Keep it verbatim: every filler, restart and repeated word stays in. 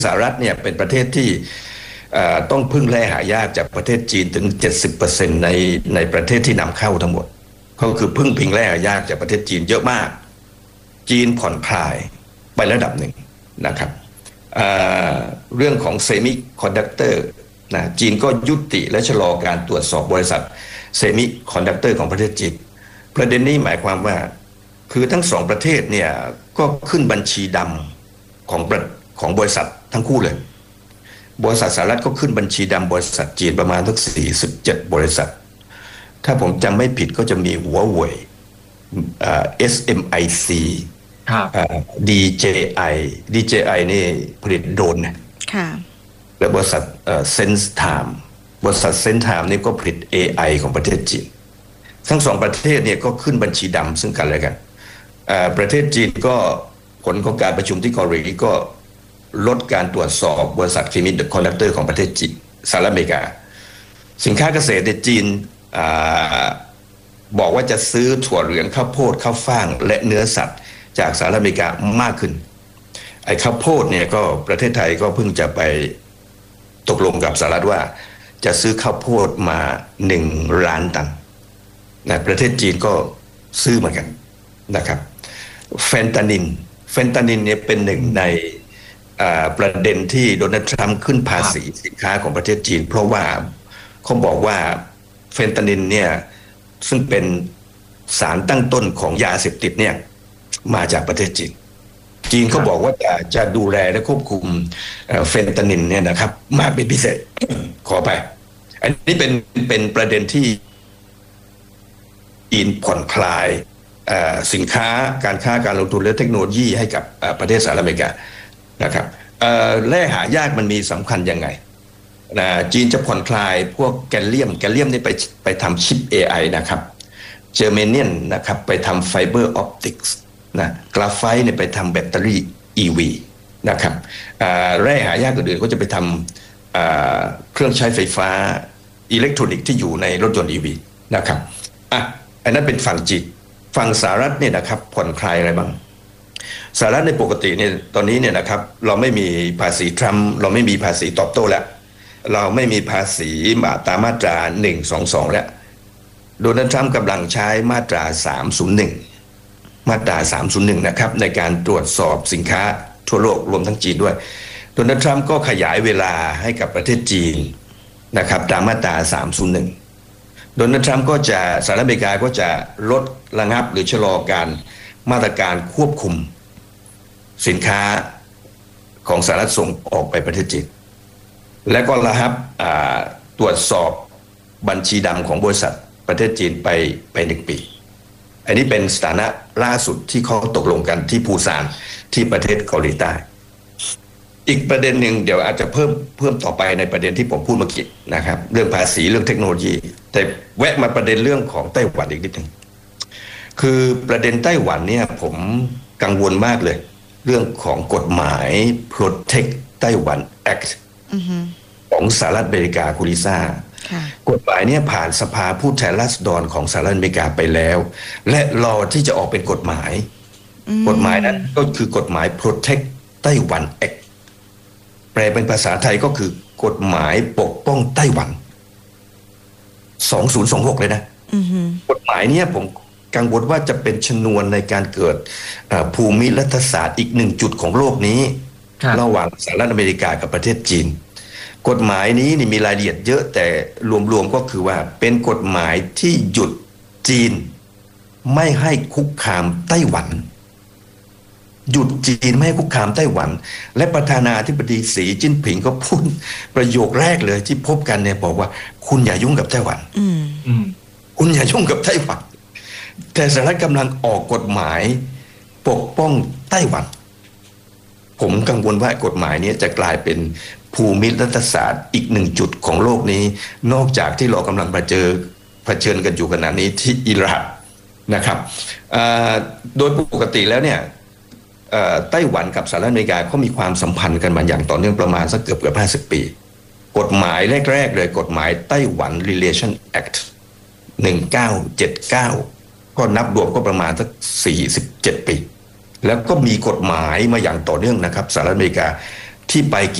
สหรัฐเนี่ยเป็นประเทศที่ต้องพึ่งแร่หายากจากประเทศจีนถึง เจ็ดสิบเปอร์เซ็นต์ ในในประเทศที่นำเข้าทั้งหมดก็คือพึ่งพิงแร่หายากจากประเทศจีนเยอะมากจีนผ่อนคลายไประดับหนึ่งนะครับเเรื่องของเซมิคอนดักเตอร์นะจีนก็ยุติและชะลอการตรวจสอบบริษัทเซมิคอนดักเตอร์ของประเทศจีนประเด็นนี้หมายความว่าคือทั้งสองประเทศเนี่ยก็ขึ้นบัญชีดำของของบริษัททั้งคู่เลยบริษัทสหรัฐก็ขึ้นบัญชีดำบริษัทจีนประมาณทั้งสี่สิบเจ็ดบริษัทถ้าผมจำไม่ผิดก็จะมีหัวเว่ย เอส เอ็ม ไอ ซี ดี เจ ไอ ดี เจ ไอ นี่ผลิตโดรนนะและบริษัทเซนส์ไทม์บริษัทเซนส์ไทม์นี่ก็ผลิต เอ ไอ ของประเทศจีนทั้งสองประเทศเนี่ยก็ขึ้นบัญชีดำซึ่งกันและกันประเทศจีนก็ผลของการประชุมที่เกาหลีก็ลดการตรวจสอบบริษัทเคมีคอนดักเตอร์ของประเทศจีนสหรัฐอเมริกาสินค้าเกษตรในจีนบอกว่าจะซื้อถั่วเหลืองข้าวโพดข้าวฟ่างและเนื้อสัตว์จากสหรัฐอเมริกามากขึ้นไอ้ข้าวโพดเนี่ยก็ประเทศไทยก็เพิ่งจะไปตกลงกับสหรัฐว่าจะซื้อข้าวโพดมาหนึ่งล้านตันนะประเทศจีนก็ซื้อเหมือนกันนะครับเฟนตานินเฟนตานินเนี่ยเป็นหนึ่งในประเด็นที่โดนัลด์ทรัมป์ขึ้นภาษีสินค้าของประเทศจีนเพราะว่าเขาบอกว่าเฟนตานินเนี่ยซึ่งเป็นสารตั้งต้นของยาเสพติดเนี่ยมาจากประเทศจีนจีนเขาบอกว่าจะจะดูแลและควบคุมเฟนตานินเนี่ยนะครับมากเป็นพิเศษ ขอไปอันนี้เป็นเป็นประเด็นที่จีนผ่อนคลายสินค้าการค้าการลงทุนและเทคโนโลยีให้กับประเทศสหรัฐอเมริกานะครับแร่หายากมันมีสำคัญยังไงนะจีนจะผ่อนคลายพวกแกลเลียมแกลเลียมนี่ไปไปทำชิป เอ ไอ นะครับเจอร์เมเนียนนะครับไปทำไฟเบอร์ออปติกส์นะกราไฟต์เนี่ยไปทำแบตเตอรี่ อี วี นะครับแร่หายากอื่นๆก็จะไปทำเครื่องใช้ไฟฟ้าอิเล็กทรอนิกส์ที่อยู่ในรถยนต์ อี วี นะครับอ่ะอันนั้นเป็นฝั่งจีนฝั่งสหรัฐเนี่ยนะครับผ่อนคลายอะไรบ้างสหรัฐในปกติเนี่ยตอนนี้เนี่ยนะครับเราไม่มีภาษีทรัมป์เราไม่มีภาษีตอบโต้แล้วเราไม่มีภาษีตามมาตราหนึ่งสองสองแล้วโดนัลด์ทรัมป์กำลังใช้มาตราสามศูนย์หนึ่งมาตราสามศูนย์หนึ่งนะครับในการตรวจสอบสินค้าทั่วโลกรวมทั้งจีนด้วยโดนัลด์ทรัมป์ก็ขยายเวลาให้กับประเทศจีนนะครับตามมาตราสามศูนย์หนึ่งโดนัลด์ทรัมป์ก็จะสหรัฐอเมริกาก็จะลดระงับหรือชะลอการมาตรการควบคุมสินค้าของสหรัฐส่งออกไปประเทศจีนและก็ระงับตรวจสอบบัญชีดำของบริษัทประเทศจีนไปไปหนึ่งปีอันนี้เป็นสถานะล่าสุดที่เขาตกลงกันที่ปูซานที่ประเทศเกาหลีใต้อีกประเด็นหนึ่งเดี๋ยวอาจจะเพิ่มเพิ่มต่อไปในประเด็นที่ผมพูดเมื่อกี้นะครับเรื่องภาษีเรื่องเทคโนโลยีแต่แวะมาประเด็นเรื่องของไต้หวันอีกนิดนึงคือประเด็นไต้หวันเนี่ยผมกังวลมากเลยเรื่องของกฎหมาย Protect Taiwan Act ของสหรัฐอเมริกาคุณลิซ่ากฎหมายเนี่ยผ่านสภาผู้แทนราษฎรของสหรัฐอเมริกาไปแล้วและรอที่จะออกเป็นกฎหมายกฎหมายนั้นก็คือกฎหมาย Protect Taiwan Act แปลเป็นภาษาไทยก็คือกฎหมายปกป้องไต้หวันสองพันยี่สิบหกเลยนะกฎหมายเนี่ยผมกังวลว่าจะเป็นชนวนในการเกิดภูมิรัฐศาสตร์อีกหนึ่งจุดของโลกนี้ระหว่างสหรัฐอเมริกากับประเทศจีนกฎหมายนี้นี่มีรายละเอียดเยอะแต่รวมๆก็คือว่าเป็นกฎหมายที่หยุดจีนไม่ให้คุกคามไต้หวันหยุดจีนไม่ให้คุกคามไต้หวันและประธานาธิบดีสีจิ้นผิงก็พูดประโยคแรกเลยที่พบกันเนี่ยบอกว่าคุณอย่ายุ่งกับไต้หวันคุณอย่ายุ่งกับไต้หวันแต่สหรัฐกำลังออกกฎหมายปกป้องไต้หวันผมกังวลว่ากฎหมายนี้จะกลายเป็นภูมิรัฐศาสตร์อีกหนึ่งจุดของโลกนี้นอกจากที่เรากำลังเผชิญเผชิญกันอยู่ขณะนี้ที่อิหร่านนะครับโดยปกติแล้วเนี่ยไต้หวันกับสหรัฐอเมริกาเขามีความสัมพันธ์กันมาอย่างต่อเนื่องประมาณสักเกือบเกือบห้าสิบปีกฎหมายแรกๆเลยกฎหมายไต้หวัน Relation Act หนึ่งพันเก้าร้อยเจ็ดสิบเก้าก็นับรวมก็ประมาณสักสี่สิบเจ็ดปีแล้วก็มีกฎหมายมาอย่างต่อเนื่องนะครับสหรัฐอเมริกาที่ไป